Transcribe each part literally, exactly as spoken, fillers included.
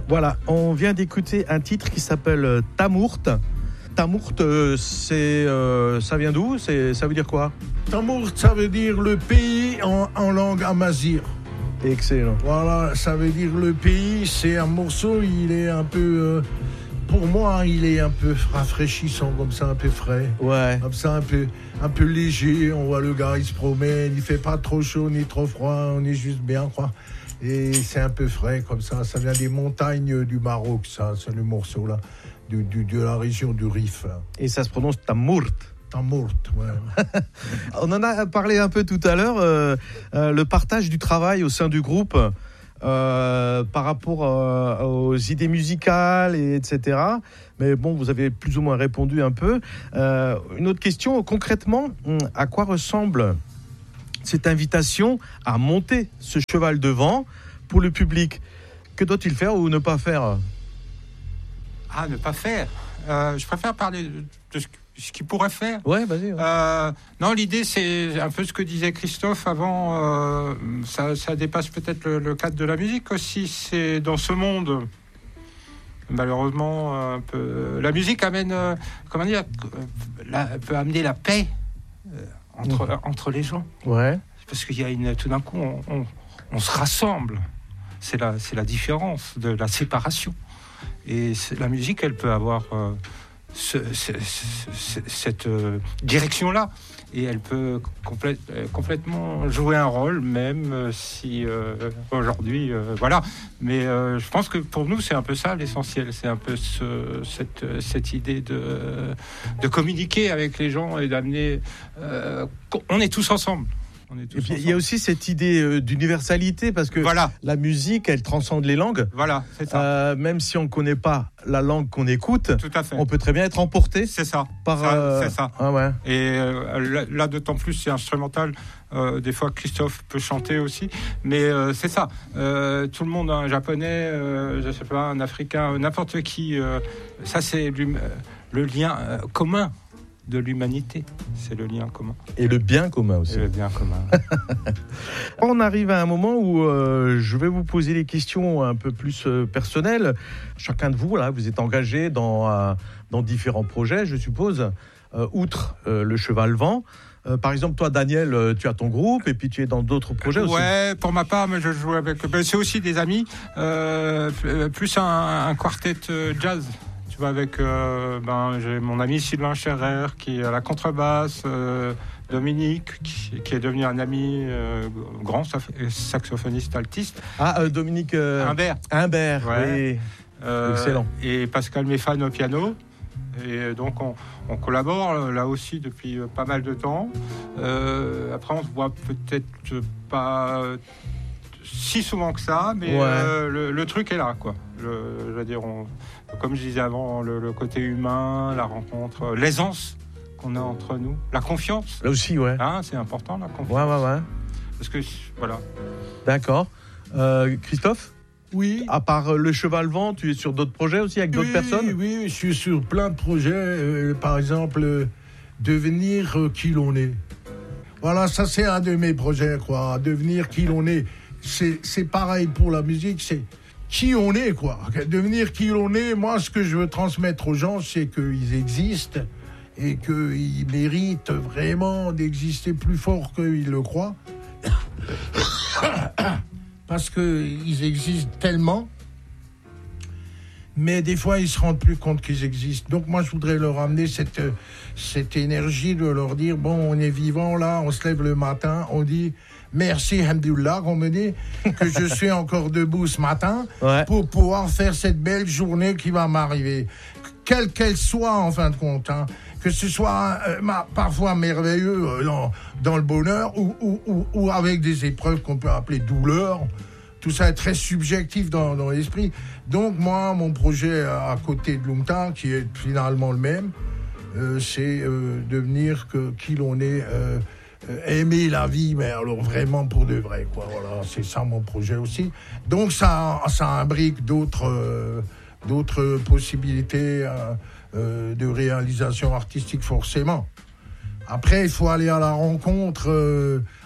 Voilà, on vient d'écouter un titre qui s'appelle Tamourt. Tamourt, euh, c'est, euh, ça vient d'où? c'est, Ça veut dire quoi? Tamourt, ça veut dire le pays en, en langue amazigh. Excellent. Voilà, ça veut dire le pays. C'est un morceau, il est un peu... Euh, pour moi, il est un peu rafraîchissant, comme ça, un peu frais. Ouais. Comme ça, un peu, un peu léger. On voit le gars, il se promène. Il fait pas trop chaud ni trop froid. On est juste bien, quoi. Et c'est un peu frais, comme ça. Ça vient des montagnes du Maroc, ça. C'est le morceau, là. Du, du, de la région du Rif. Là. Et ça se prononce Tamourt. Tamourt, ouais. On en a parlé un peu tout à l'heure. Euh, euh, le partage du travail au sein du groupe... Euh, par rapport euh, aux idées musicales, et, etc. Mais bon, vous avez plus ou moins répondu un peu. Euh, une autre question, concrètement, à quoi ressemble cette invitation à monter ce cheval de vent pour le public? Que doit-il faire ou ne pas faire? Ah, ne pas faire. Euh, je préfère parler de, de ce, ce qu'il pourrait faire. Ouais, vas-y. Ouais. Euh, non, l'idée, c'est un peu ce que disait Christophe avant. Euh, ça, ça dépasse peut-être le, le cadre de la musique aussi. C'est dans ce monde, malheureusement, un peu. La musique amène, euh, comment dire, la, peut amener la paix euh, entre, mmh. entre les gens. Ouais. Parce qu'il y a une, tout d'un coup, on, on, on se rassemble. C'est la, c'est la différence de la séparation. Et la musique, elle peut avoir euh, ce, ce, ce, cette euh, direction-là. Et elle peut complète, euh, complètement jouer un rôle, même euh, si euh, aujourd'hui... Euh, voilà. Mais euh, je pense que pour nous, c'est un peu ça l'essentiel. C'est un peu ce, cette, cette idée de, de communiquer avec les gens et d'amener... Euh, on est tous ensemble. Et puis il y a aussi cette idée euh, d'universalité, parce que voilà. La musique, elle transcende les langues. Voilà, c'est ça. Euh, même si on ne connaît pas la langue qu'on écoute, tout à fait. On peut très bien être emporté. C'est ça. Par, ça euh... C'est ça. Ah ouais. Et euh, là, là, d'autant plus, c'est instrumental. Euh, des fois, Christophe peut chanter aussi. Mais euh, c'est ça. Euh, tout le monde, un japonais, euh, je sais pas, un africain, n'importe qui. Euh, ça, c'est le lien euh, commun de l'humanité, c'est le lien commun. Et le bien commun aussi. Et le bien commun. On arrive à un moment où euh, je vais vous poser des questions un peu plus euh, personnelles. Chacun de vous, là, vous êtes engagé dans, euh, dans différents projets, je suppose, euh, outre euh, le Cheval Vent. Euh, par exemple, toi, Daniel, euh, tu as ton groupe et puis tu es dans d'autres projets aussi. Ouais, pour ma part, mais je joue avec... Ben, c'est aussi des amis, euh, plus un, un quartet jazz. Tu vois, avec euh, ben, j'ai mon ami Sylvain Scherrer qui est à la contrebasse, euh, Dominique qui, qui est devenu un ami euh, grand saxophoniste altiste. Ah, euh, Dominique euh, Humbert. Humbert, ouais. Oui. Euh, Excellent. Et Pascal Méphane au piano. Et donc on, on collabore là aussi depuis pas mal de temps. Euh, après on se voit peut-être pas si souvent que ça, mais ouais. euh, le, le truc est là, quoi. Le, je veux dire, on, comme je disais avant, le, le côté humain, la rencontre, l'aisance qu'on a entre nous, la confiance. Là aussi, ouais. Hein, c'est important, la confiance. Ouais, ouais, ouais. Parce que, voilà. D'accord. Euh, Christophe ? Oui. À part le Cheval Vent, tu es sur d'autres projets aussi avec d'autres oui, personnes ? Oui, je suis sur plein de projets. Euh, par exemple, euh, devenir euh, qui l'on est. Voilà, ça c'est un de mes projets, quoi. Devenir qui l'on est. C'est, c'est pareil pour la musique, c'est qui on est, quoi. Devenir qui l'on est, moi, ce que je veux transmettre aux gens, c'est qu'ils existent et qu'ils méritent vraiment d'exister plus fort qu'ils le croient. Parce qu'ils existent tellement, mais des fois, ils se rendent plus compte qu'ils existent. Donc moi, je voudrais leur amener cette, cette énergie de leur dire, bon, on est vivant, là, on se lève le matin, on dit... Merci, Hamdoullah, qu'on me dit que je suis encore debout ce matin ouais. pour pouvoir faire cette belle journée qui va m'arriver. Quelle qu'elle soit, en fin de compte. Hein. Que ce soit euh, ma, parfois merveilleux euh, dans, dans le bonheur ou, ou, ou, ou avec des épreuves qu'on peut appeler douleur. Tout ça est très subjectif dans, dans l'esprit. Donc, moi, mon projet à côté de Lumta, qui est finalement le même, euh, c'est euh, devenir que, qui l'on est... Euh, aimer la vie, mais alors vraiment pour de vrai, quoi. Voilà, c'est ça mon projet aussi. Donc ça, ça imbrique d'autres, euh, d'autres possibilités euh, euh, de réalisation artistique forcément. Après, il faut aller à la rencontre euh,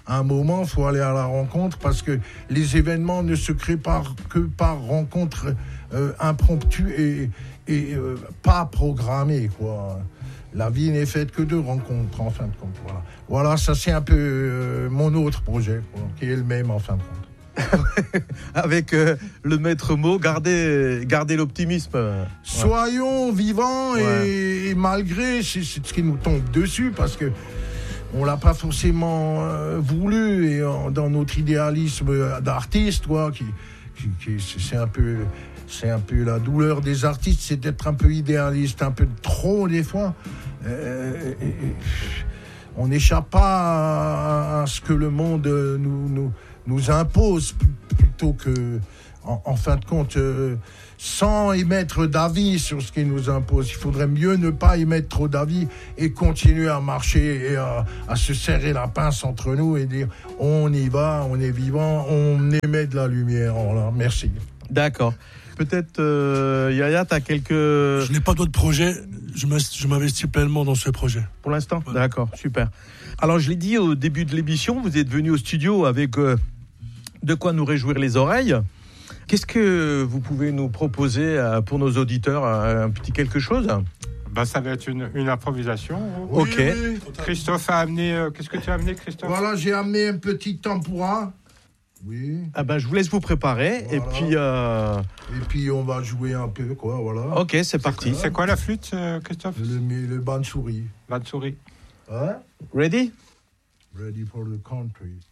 à un moment, il faut aller à la rencontre parce que les événements ne se créent pas que par rencontre euh, impromptue et, et euh, pas programmée, quoi. La vie n'est faite que de rencontres, en fin de compte. Voilà, voilà ça c'est un peu euh, mon autre projet, quoi, qui est le même en fin de compte. Avec euh, le maître mot, gardez, gardez l'optimisme. Ouais. Soyons vivants et, ouais. et malgré c'est, c'est ce qui nous tombe dessus parce que on l'a pas forcément euh, voulu et en, dans notre idéalisme d'artiste, quoi, qui, qui, qui c'est un peu, c'est un peu la douleur des artistes, c'est d'être un peu idéaliste, un peu trop des fois. Euh, et, et, on n'échappe pas à, à ce que le monde nous, nous nous impose plutôt que, en, en fin de compte, euh, sans émettre d'avis sur ce qu'il nous impose. Il faudrait mieux ne pas émettre trop d'avis et continuer à marcher et à, à se serrer la pince entre nous et dire on y va, on est vivant, on émet de la lumière. Voilà, merci. D'accord. Peut-être, euh, Yaya, tu as quelques... Je n'ai pas d'autres projets, je m'investis pleinement dans ce projet. Pour l'instant ouais. D'accord, super. Alors, je l'ai dit au début de l'émission, vous êtes venu au studio avec euh, de quoi nous réjouir les oreilles. Qu'est-ce que vous pouvez nous proposer euh, pour nos auditeurs, euh, un petit quelque chose ? Ben, ça va être une, une improvisation. Oui, ok. Oui. Christophe a amené... Euh, qu'est-ce que tu as amené, Christophe ? Voilà, j'ai amené un petit tempura. Oui. Ah ben, je vous laisse vous préparer voilà. et puis... Euh... Et puis, on va jouer un peu, quoi, voilà. Ok, c'est, c'est parti. Quoi, c'est quoi la flûte, euh, Christophe ? Le, le bansuri. Bansuri. Hein ? Ready ? Ready for the country.